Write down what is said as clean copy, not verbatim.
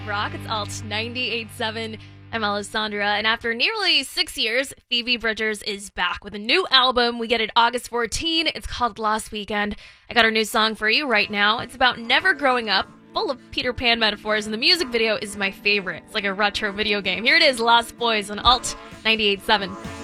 Rock. It's Alt 98.7. I'm Alessandra, and after nearly 6 years, Phoebe Bridgers is back with a new album. We get it August 14. It's called Last Weekend. I got her new song for you right now. It's about never growing up, full of Peter Pan metaphors, and the music video is my favorite. It's like a retro video game. Here it is, Lost Boys on Alt 98.7.